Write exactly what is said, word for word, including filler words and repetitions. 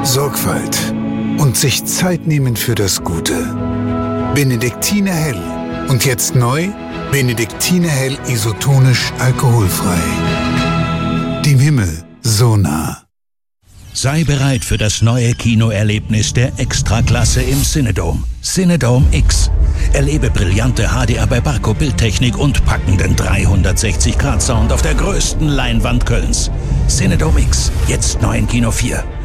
Sorgfalt und sich Zeit nehmen für das Gute. Benediktiner Hell. Und jetzt neu, Benediktiner Hell isotonisch alkoholfrei. Dem Himmel so nah. Sei bereit für das neue Kinoerlebnis der Extraklasse im Cinedome. Cinedome X. Erlebe brillante H D R bei Barco Bildtechnik und packenden dreihundertsechzig Grad Sound auf der größten Leinwand Kölns. Cinedome X, jetzt neu in Kino vier.